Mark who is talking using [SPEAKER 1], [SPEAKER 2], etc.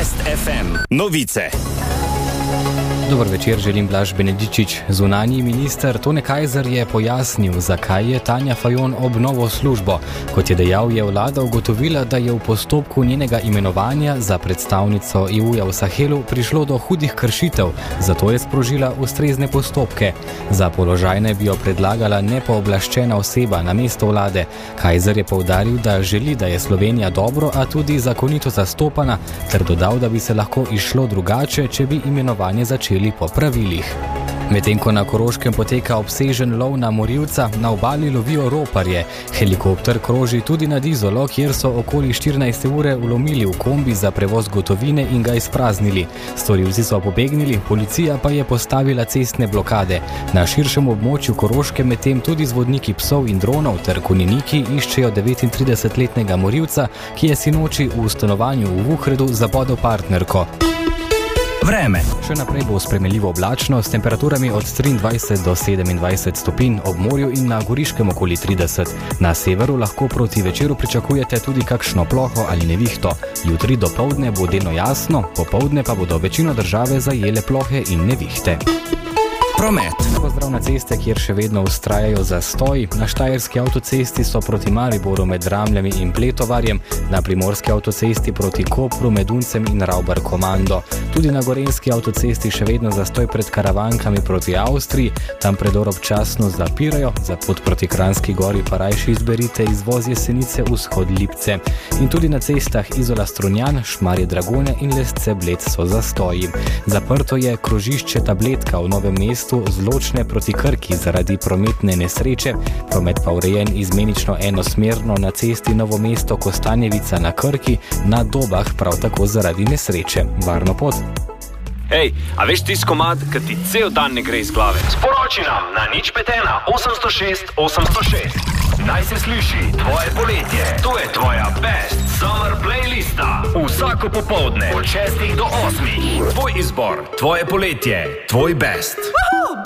[SPEAKER 1] Best FM novice.
[SPEAKER 2] Dober večer, želim Blaž Benedičič. Zunanji minister Tone Kajzer je pojasnil, zakaj je Tanja Fajon ob novo službo. Kot je dejal, je vlada ugotovila, da je v postopku njenega imenovanja za predstavnico EU-ja v Sahelu prišlo do hudih kršitev, zato je sprožila ustrezne postopke. Za položaj naj bi jo predlagala nepooblaščena oseba na mesto vlade. Kajzer je poudaril, da želi, da je Slovenija dobro, a tudi zakonito zastopana, ter dodal, da bi se lahko izšlo drugače, če bi imenovanje začeli po pravilih. Medtem ko na Koroškem poteka obsežen lov na morilca, na obali lovijo roparje. Helikopter kroži tudi nad Izolo, kjer so okoli 14 ure vlomili v kombi za prevoz gotovine in ga izpraznili. Storilci so pobegnili, policija pa je postavila cestne blokade. Na širšem območju Koroške medtem tudi z vodniki psov in dronov ter konjeniki iščejo 39-letnega morilca, ki je sinoči v stanovanju v Vuhredu zabodel partnerko.
[SPEAKER 1] Vreme.
[SPEAKER 2] Še naprej bo spremenljivo oblačno s temperaturami od 23 do 27 stopinj, ob morju in na Goriškem okoli 30. Na severu lahko proti večeru pričakujete tudi kakšno ploho ali nevihto. Jutri dopoldne bo delno jasno, popoldne pa bodo večino države zajele plohe in nevihte.
[SPEAKER 1] Promet.
[SPEAKER 2] Pozdrav na ceste, kjer še vedno vztrajajo zastoji. Na Štajerski avtocesti so proti Mariboru med Ramljami in Pletovarjem, na Primorski avtocesti proti Kopru med Uncem in Ravbar Komando. Tudi na Gorenjski avtocesti še vedno zastoj pred Karavankami proti Avstriji, tam predor občasno zapirajo, za pot proti Kranjski gori pa rajši izberite izvoz Jesenice vzhod Lipce. In tudi na cestah Izola Strunjan, Šmarje Dragone in Lesce Bled so zastoji. Zaprto je krožišče Tabletka v Novem mestu z Ločne proti Krki zaradi prometne nesreče, promet pa urejen izmenično enosmerno na cesti Novo mesto Kostanjevica na Krki, na Dobah prav tako zaradi nesreče. Varno pot!
[SPEAKER 3] Hej, a veš tisti komad, ki ti cel dan ne gre iz glave?
[SPEAKER 4] Sporoči nam na 051 806 806. Naj se sliši tvoje poletje. To je tvoja Best Summer playlista. Vsako popoldne od 6 do 8.
[SPEAKER 3] Tvoj izbor, tvoje poletje, tvoj best.